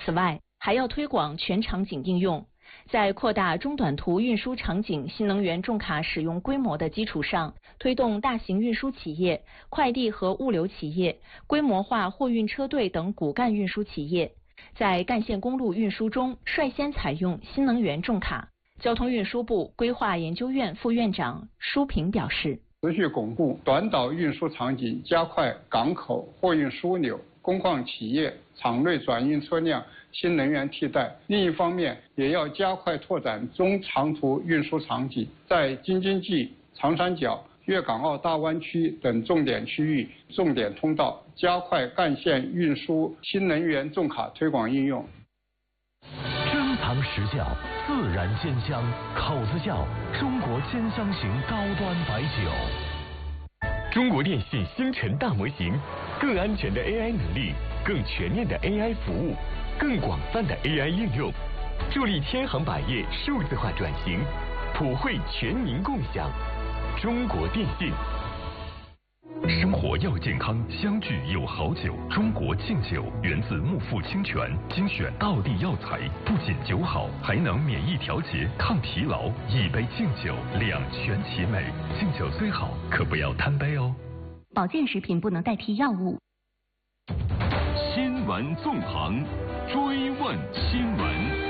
此外，还要推广全场景应用，在扩大中短途运输场景新能源重卡使用规模的基础上，推动大型运输企业、快递和物流企业、规模化货运车队等骨干运输企业在干线公路运输中率先采用新能源重卡。交通运输部规划研究院副院长舒平表示， 持续巩固短岛运输场景，加快港口货运枢纽、工矿企业场内转运车辆新能源替代。另一方面，也要加快拓展中长途运输场景，在京津冀、长三角、粤港澳大湾区等重点区域、重点通道，加快干线运输新能源重卡推广应用。 珍藏实窖，自然鲜香，口子窖，中国鲜香型高端白酒。 中国电信星辰大模型，更安全的 AI 能力，更全面的 AI 服务，更广泛的 AI 应用，助力千行百业数字化转型，普惠全民共享。中国电信。 生活要健康，相聚有好酒。中国敬酒源自木富清泉，精选道地药材，不仅酒好，还能免疫调节、抗疲劳。一杯敬酒，两全其美。敬酒虽好，可不要贪杯哦。 保健食品不能代替药物。 新闻纵横，追问新闻。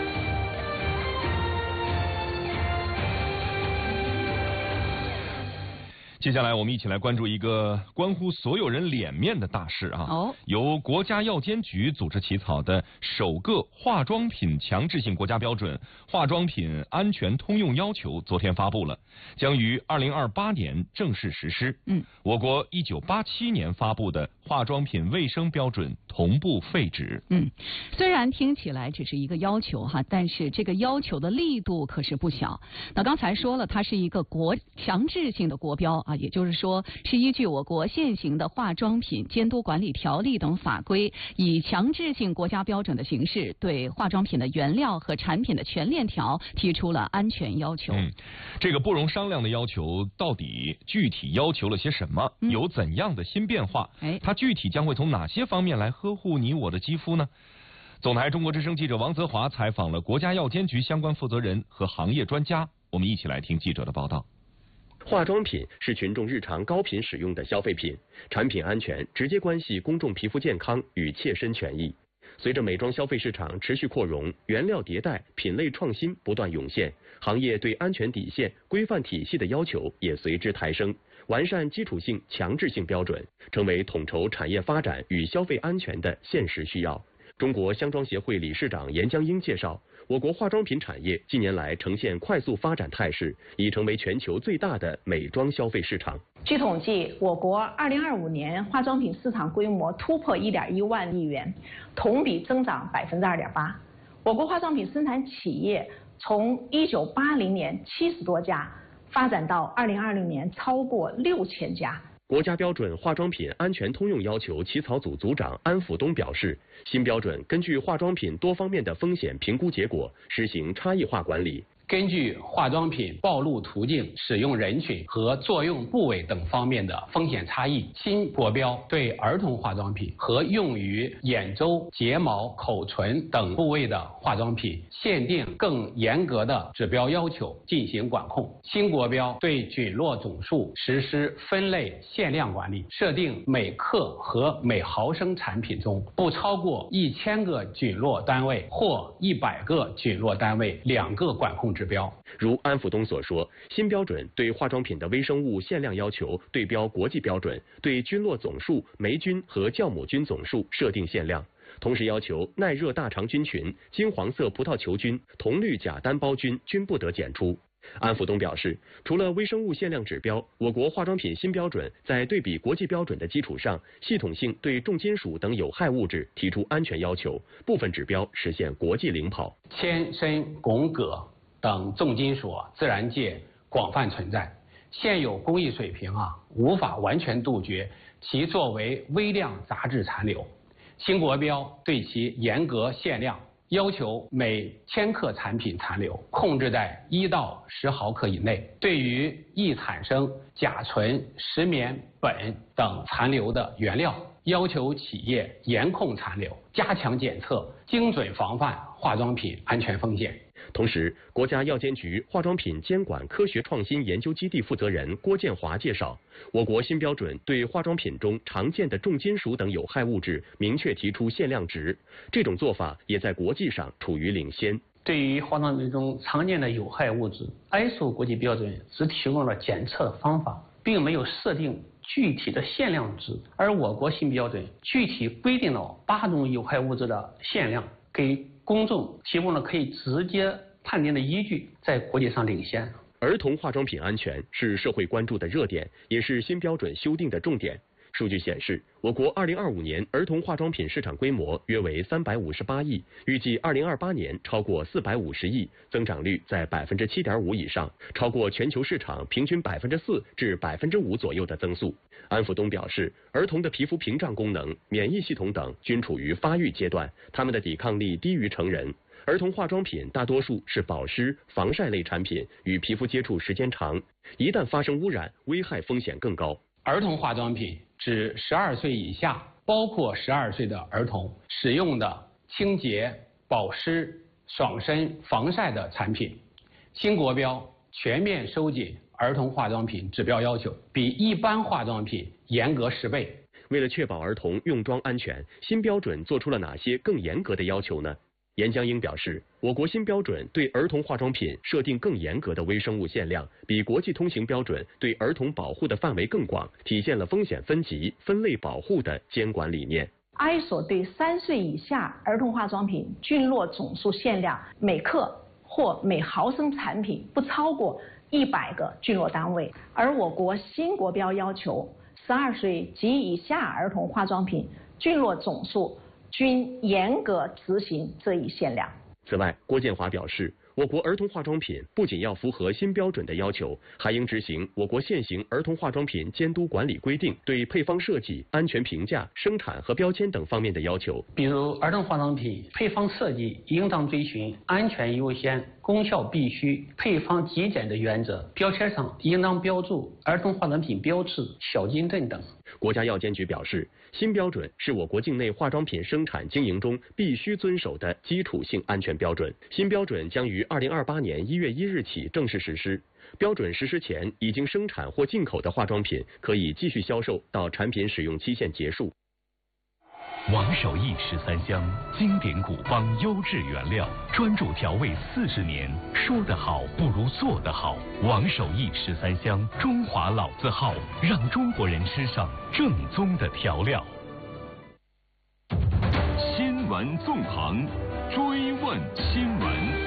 接下来我们一起来关注一个关乎所有人脸面的大事啊！由国家药监局组织起草的首个化妆品强制性国家标准《化妆品安全通用要求》昨天发布了，将于2028年正式实施。我国1987年发布的化妆品卫生标准同步废止。 虽然听起来只是一个要求哈，但是这个要求的力度可是不小。那刚才说了，它是一个强制性的国标啊。也就是说，是依据我国现行的化妆品监督管理条例等法规，以强制性国家标准的形式，对化妆品的原料和产品的全链条提出了安全要求。 这个不容商量的要求，到底具体要求了些什么？有怎样的新变化？它具体将会从哪些方面来呵护你我的肌肤呢？总台中国之声记者王泽华采访了国家药监局相关负责人和行业专家，我们一起来听记者的报道。 化妆品是群众日常高频使用的消费品，产品安全直接关系公众皮肤健康与切身权益。随着美妆消费市场持续扩容，原料迭代、品类创新不断涌现，行业对安全底线、规范体系的要求也随之抬升，完善基础性、强制性标准，成为统筹产业发展与消费安全的现实需要。中国香妆协会理事长严江英介绍，我国化妆品产业近年来呈现快速发展态势，已成为全球最大的美妆消费市场。 据统计，我国2025年化妆品市场规模突破1.1万亿元，同比增长2.8%。我国化妆品生产企业从1980年70多家，发展到2020年超过6000家。 国家标准化妆品安全通用要求起草组组长安辅东表示，新标准根据化妆品多方面的风险评估结果，实行差异化管理。 根据化妆品暴露途径、使用人群和作用部位等方面的风险差异，新国标对儿童化妆品和用于眼周、睫毛、口唇等部位的化妆品限定更严格的指标要求进行管控。新国标对菌落总数实施分类限量管理，设定每克和每毫升产品中不超过1000个菌落单位或100个菌落单位2个管控指标。 如安辅东所说，新标准对化妆品的微生物限量要求对标国际标准，对菌落总数、霉菌和酵母菌总数设定限量，同时要求耐热大肠菌群、金黄色葡萄球菌、铜绿假单胞菌均不得检出。安辅东表示，除了微生物限量指标，我国化妆品新标准在对比国际标准的基础上，系统性对重金属等有害物质提出安全要求，部分指标实现国际领跑。 铅、砷、汞、铬等重金属自然界广泛存在，现有工艺水平无法完全杜绝其作为微量杂质残留。新国标对其严格限量，要求每1000克产品残留控制在1到10毫克以内。对于易产生甲醇、石棉、苯等残留的原料， 要求企业严控残留，加强检测，精准防范化妆品安全风险。 同时，国家药监局化妆品监管科学创新研究基地负责人郭建华介绍，我国新标准对化妆品中常见的重金属等有害物质明确提出限量值，这种做法也在国际上处于领先。 对于化妆品中常见的有害物质 ，ISO 国际标准只提供了检测方法，并没有设定具体的限量值，而我国新标准具体规定了8种有害物质的限量，给公众提供了可以直接判定的依据，在国际上领先。 儿童化妆品安全是社会关注的热点，也是新标准修订的重点。数据显示，我国2025年儿童化妆品市场规模约为358亿，预计2028年超过450亿，增长率在7.5%以上，超过全球市场平均4%至5%左右的增速。安福东表示，儿童的皮肤屏障功能、免疫系统等均处于发育阶段，他们的抵抗力低于成人。儿童化妆品大多数是保湿、防晒类产品，与皮肤接触时间长，一旦发生污染，危害风险更高。 儿童化妆品指12岁以下，包括12岁的儿童使用的清洁、保湿、爽身、防晒的产品。新国标全面收紧儿童化妆品指标要求，比一般化妆品严格10倍。 为了确保儿童用妆安全，新标准做出了哪些更严格的要求呢？严江英表示，我国新标准对儿童化妆品设定更严格的微生物限量，比国际通行标准对儿童保护的范围更广，体现了风险分级、分类保护的监管理念。 ISO 对3岁以下儿童化妆品菌落总数限量每克或每毫升产品不超过100个菌落单位，而我国新国标要求12岁及以下儿童化妆品菌落总数均严格执行这一限量。 此外，郭建华表示，我国儿童化妆品不仅要符合新标准的要求，还应执行我国现行儿童化妆品监督管理规定对配方设计、安全评价、生产和标签等方面的要求。 比如，儿童化妆品配方设计应当遵循安全优先、功效必须、配方极简的原则，标签上应当标注儿童化妆品标志、小金镇等。 国家药监局表示，新标准是我国境内化妆品生产经营中必须遵守的基础性安全标准。新标准将于2028年1月1日起正式实施。标准实施前已经生产或进口的化妆品可以继续销售到产品使用期限结束。 王守义13香，经典古方，优质原料，专注调味40年。说得好不如做得好。王守义13香，中华老字号，让中国人吃上正宗的调料。 新闻纵横，追问新闻。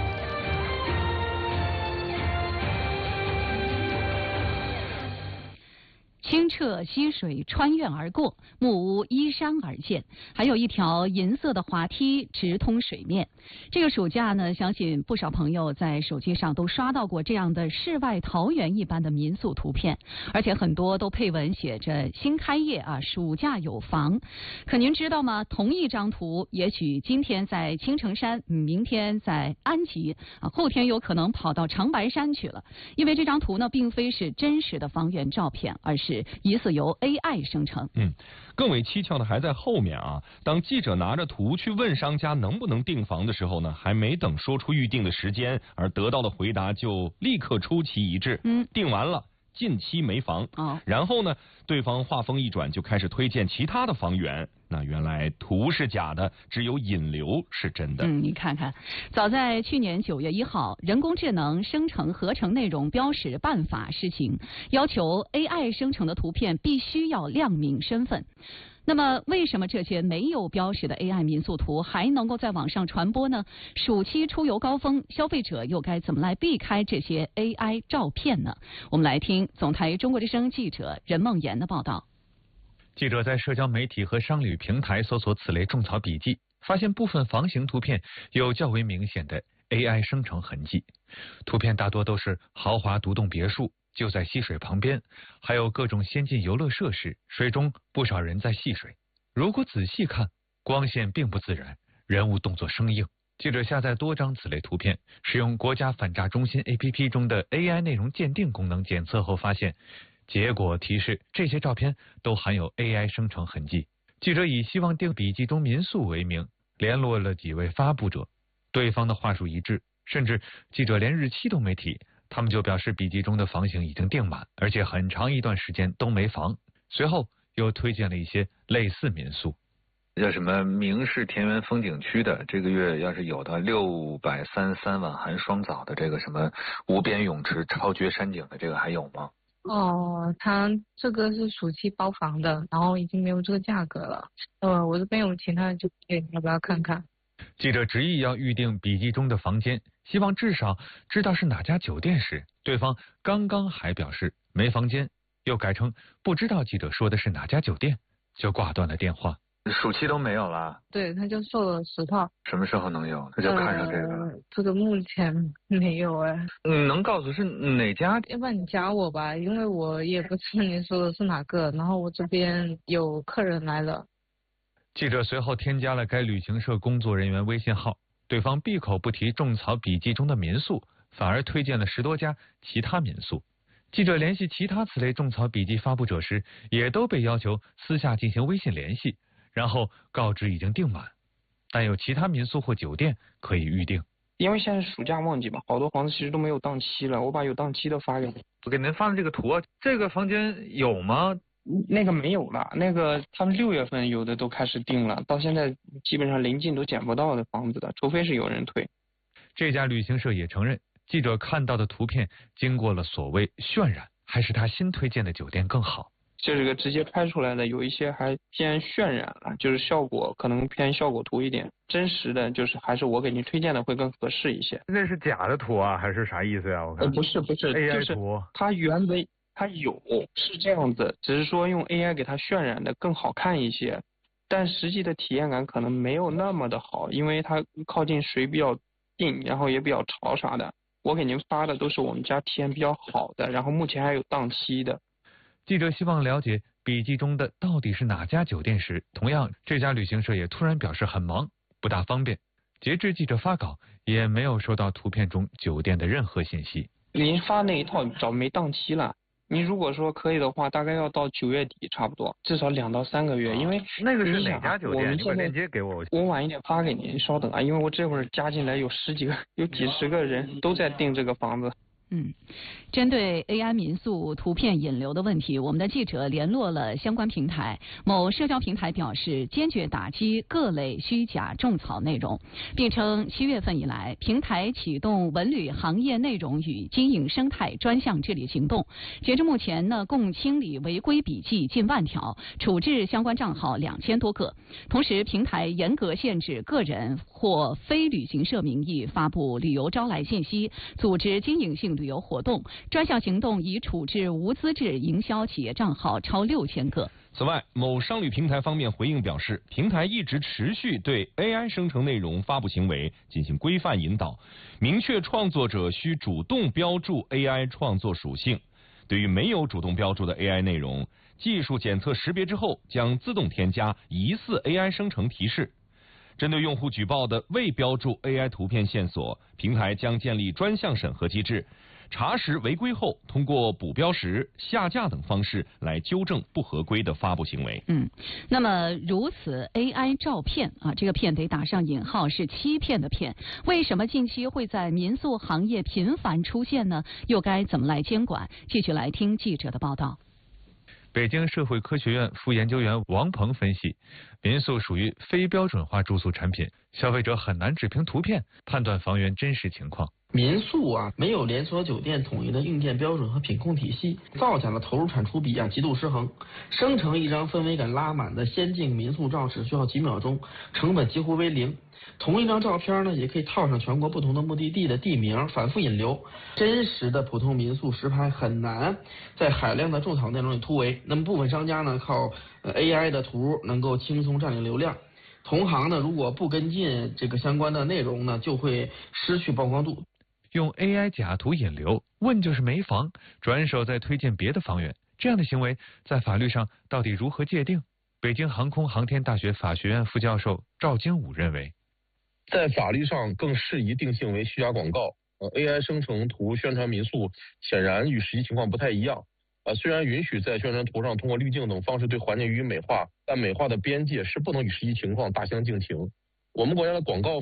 清澈溪水穿院而过，木屋依山而建，还有一条银色的滑梯直通水面。这个暑假呢，相信不少朋友在手机上都刷到过这样的世外桃源一般的民宿图片，而且很多都配文写着新开业啊，暑假有房。可您知道吗？同一张图，也许今天在青城山，明天在安吉啊，后天有可能跑到长白山去了。因为这张图呢，并非是真实的房源照片，而是疑似由 AI 生成。 更为蹊跷的还在后面啊！当记者拿着图去问商家能不能订房的时候呢，还没等说出预定的时间，而得到的回答就立刻出奇一致。订完了，近期没房。然后呢，对方话锋一转，就开始推荐其他的房源。那原来图是假的，只有引流是真的。 你看看，早在去年9月1号，人工智能生成合成内容标识办法施行，要求 AI 生成的图片必须要亮明身份。那么，为什么这些没有标识的 AI 民宿图还能够在网上传播呢？暑期出游高峰，消费者又该怎么来避开这些 AI 照片呢？我们来听总台中国之声记者任梦妍的报道。 记者在社交媒体和商旅平台搜索此类种草笔记，发现部分房型图片有较为明显的 AI 生成痕迹。图片大多都是豪华独栋别墅，就在溪水旁边，还有各种先进游乐设施，水中不少人在戏水。如果仔细看，光线并不自然，人物动作生硬。记者下载多张此类图片，使用国家反诈中心 APP 中的 AI 内容鉴定功能检测后发现， 结果提示这些照片都含有 AI 生成痕迹。记者以希望订笔记中民宿为名，联络了几位发布者，对方的话术一致，甚至记者连日期都没提，他们就表示笔记中的房型已经订满，而且很长一段时间都没房。随后又推荐了一些类似民宿， 叫什么明氏田园风景区的，这个月要是有的633晚含双澡的这个什么无边泳池超绝山景的，这个还有吗？ 他这个是暑期包房的，然后已经没有这个价格了。我这边有其他的酒店，要不要看看？ 记者执意要预定笔记中的房间，希望至少知道是哪家酒店时，对方刚刚还表示没房间，又改成不知道记者说的是哪家酒店，就挂断了电话。 暑期都没有了？ 对，他就售了10套。 什么时候能有？他就看上这个了。 这个目前没有哎。 能告诉是哪家？ 要不然你加我吧，因为我也不知道你说的是哪个，然后我这边有客人来了。 记者随后添加了该旅行社工作人员微信号，对方闭口不提种草笔记中的民宿，反而推荐了10多家其他民宿。记者联系其他此类种草笔记发布者时，也都被要求私下进行微信联系，然后告知已经订满，但有其他民宿或酒店可以预定。 因为现在是暑假旺季嘛，好多房子其实都没有档期了，我把有档期的发给你。 我给您发的这个图啊，这个房间有吗？ 那个没有了，那个他们6月份有的都开始订了，到现在基本上临近都捡不到的房子的，除非是有人退。 这家旅行社也承认，记者看到的图片经过了所谓渲染，还是他新推荐的酒店更好。 这个直接拍出来的有一些还偏渲染了，就是效果可能偏效果图一点，真实的就是还是我给您推荐的会更合适一些。 那是假的图啊，还是啥意思呀？我看不是 AI 图， 它原本它有是这样子，只是说用 AI 给它渲染的更好看一些，但实际的体验感可能没有那么的好，因为它靠近水比较近，然后也比较潮啥的。我给您发的都是我们家体验比较好的，然后目前还有档期的。 记者希望了解笔记中的到底是哪家酒店时，同样这家旅行社也突然表示很忙，不大方便。截至记者发稿，也没有收到图片中酒店的任何信息。 您发那一套早没档期了，您如果说可以的话，大概要到9月底差不多，至少2到3个月。因为那个是哪家酒店？你把链接给我。 我晚一点发给您，稍等啊，因为我这会儿加进来有几十个人都在订这个房子。 针对 AI 民宿图片引流的问题，我们的记者联络了相关平台。某社交平台表示，坚决打击各类虚假种草内容，并称7月份以来，平台启动文旅行业内容与经营生态专项治理行动。截至目前呢，共清理违规笔记近10000条，处置相关账号2000多个。同时，平台严格限制个人或非旅行社名义发布旅游招来信息，组织经营性旅游活动。专项行动已处置无资质营销企业账号超6000个。 此外，某商旅平台方面回应表示，平台一直持续对 AI 生成内容发布行为进行规范引导，明确创作者需主动标注 AI 创作属性。对于没有主动标注的 AI 内容，技术检测识别之后将自动添加疑似 AI 生成提示。针对用户举报的未标注 AI 图片线索，平台将建立专项审核机制，查实违规后，通过补标识、下架等方式来纠正不合规的发布行为。 那么如此 AI 照骗啊，这个骗得打上引号，是欺骗的骗。为什么近期会在民宿行业频繁出现呢？又该怎么来监管？继续来听记者的报道。 北京社会科学院副研究员王鹏分析，民宿属于非标准化住宿产品，消费者很难只凭图片判断房源真实情况。 民宿没有连锁酒店统一的硬件标准和品控体系，造假的投入产出比极度失衡。生成一张氛围感拉满的先进民宿照只需要几秒钟，成本几乎为0。同一张照片呢，也可以套上全国不同的目的地的地名，反复引流。真实的普通民宿实拍很难在海量的种草内容里突围。那么部分商家呢，靠AI 的图能够轻松占领流量。同行呢，如果不跟进这个相关的内容呢，就会失去曝光度。 用 AI 假图引流，问就是没房，转手再推荐别的房源，这样的行为在法律上到底如何界定？北京航空航天大学法学院副教授赵金武认为， 在法律上更适宜定性为虚假广告。AI 生成图宣传民宿显然与实际情况不太一样。 虽然允许在宣传图上通过滤镜等方式对环境予以美化，但美化的边界是不能与实际情况大相径庭。我们国家的广告